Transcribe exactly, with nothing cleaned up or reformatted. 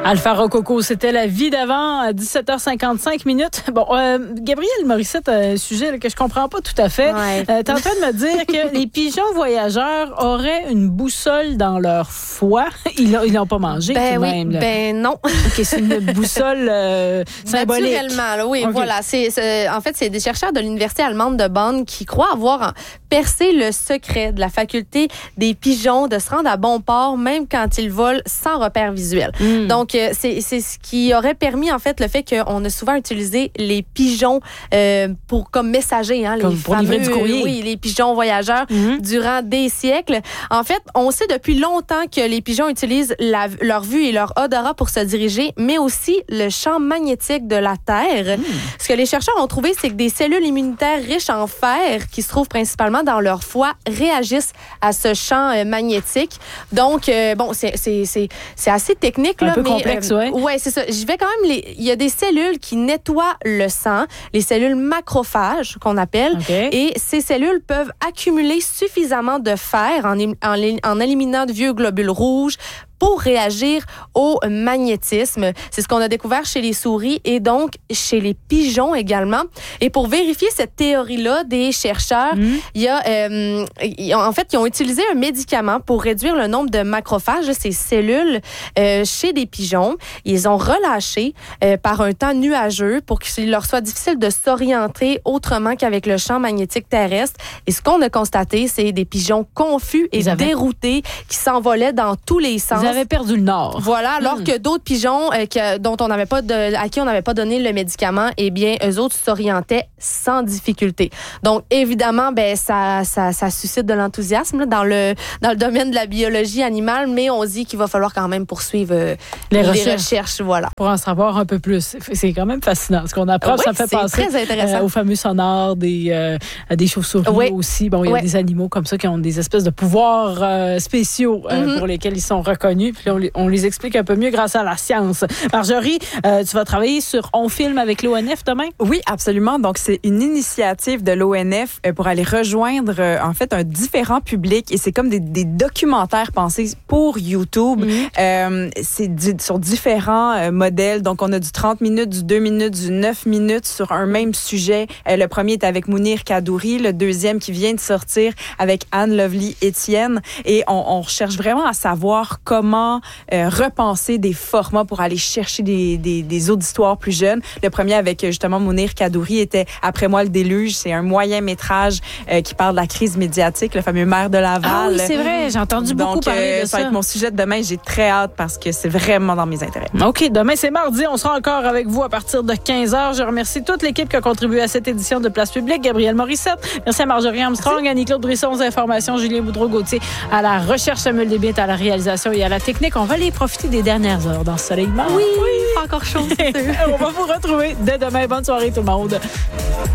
Alpha Rococo, c'était la vie d'avant à dix-sept heures cinquante-cinq minutes. Bon, euh, Gabrielle Morissette a un sujet là, que je comprends pas tout à fait. Ouais. Euh, t'es en train de me dire que les pigeons voyageurs auraient une boussole dans leur foie. Ils l'ont, ils l'ont pas mangé Ben tout de oui, même. Là. ben non. OK, c'est une boussole euh, symbolique. Naturellement, là, oui, Okay. voilà. C'est, c'est, en fait, c'est des chercheurs de l'Université allemande de Bonn qui croient avoir percé le secret de la faculté des pigeons de se rendre à bon port, même quand ils volent sans repère visuel. Mm. Donc, euh, c'est, c'est ce qui aurait permis, en fait, le fait qu'on a souvent utilisé les pigeons euh, pour, comme messagers, hein, Comme les pour fameux, livrer du courrier. Oui, les pigeons voyageurs Mm-hmm. durant des siècles. En fait, on sait depuis longtemps que les pigeons utilisent la, leur vue et leur odorat pour se diriger, mais aussi le champ magnétique de la Terre. Mm. Ce que les chercheurs ont trouvé, c'est que des cellules immunitaires riches en fer, qui se trouvent principalement dans leur foie, réagissent à ce champ euh, magnétique. Donc, euh, bon, c'est, c'est, c'est, c'est assez technique. Un là, peu mais, complexe, euh, ouais. Ouais, c'est ça. Je vais quand même... Les... Il y a des cellules qui nettoient le sang, les cellules macrophages, qu'on appelle. Okay. Et ces cellules peuvent accumuler suffisamment de fer en, en, en éliminant de vieux globules rouges pour réagir au magnétisme. C'est ce qu'on a découvert chez les souris et donc chez les pigeons également. Et pour vérifier cette théorie-là des chercheurs, mmh. il y a, euh, en fait, ils ont utilisé un médicament pour réduire le nombre de macrophages, ces cellules, euh, chez des pigeons. Ils ont relâché euh, par un temps nuageux pour qu'il leur soit difficile de s'orienter autrement qu'avec le champ magnétique terrestre. Et ce qu'on a constaté, c'est des pigeons confus et avaient... déroutés qui s'envolaient dans tous les sens. Ils avaient perdu le nord. Voilà, alors hmm. que d'autres pigeons euh, que, dont on n'avait pas de, à qui on n'avait pas donné le médicament, eh bien, eux autres s'orientaient sans difficulté. Donc, évidemment, ben ça, ça, ça suscite de l'enthousiasme là, dans le dans le domaine de la biologie animale, mais on dit qu'il va falloir quand même poursuivre euh, les, les recherches. recherches, voilà. Pour en savoir un peu plus. C'est quand même fascinant. Ce qu'on apprend, oui, ça fait penser euh, aux fameux sonars des, euh, des chauves-souris oui. aussi. Bon, il y a oui. des animaux comme ça qui ont des espèces de pouvoirs euh, spéciaux euh, mm-hmm. pour lesquels ils sont reconnus. Puis on les, on les explique un peu mieux grâce à la science. Marjorie, euh, tu vas travailler sur On filme avec l'O N F demain? Oui, absolument. Donc, c'est une initiative de l'O N F euh, pour aller rejoindre, euh, en fait, un différent public. Et c'est comme des, des documentaires pensés pour YouTube. Mm-hmm. Euh, c'est di- sur différents euh, modèles. Donc, on a du trente minutes, du deux minutes, du neuf minutes sur un même sujet. Euh, le premier est avec Mounir Kadouri. Le deuxième qui vient de sortir avec Anne Lovely Etienne. Et on, on cherche vraiment à savoir comment euh, repenser des formats pour aller chercher des, des, des auditoires plus jeunes. Le premier avec justement Mounir Kadouri était Après moi le déluge. C'est un moyen métrage euh, qui parle de la crise médiatique, le fameux maire de Laval. Ah oui, c'est vrai, j'ai entendu beaucoup Donc, parler euh, de ça. Ça va être mon sujet de demain. J'ai très hâte parce que c'est vraiment dans mes intérêts. OK, demain c'est mardi. On sera encore avec vous à partir de quinze heures. Je remercie toute l'équipe qui a contribué à cette édition de Place Publique. Gabrielle Morissette, merci à Marjorie Armstrong, Annie-Claude Brisson aux informations, Julien Boudreau-Gauthier à la recherche, Samuel Desbites à la réalisation et à la technique. On va aller profiter des dernières heures d'ensoleillement. Oui, oui, pas encore chaud. On va vous retrouver dès demain. Bonne soirée tout le monde.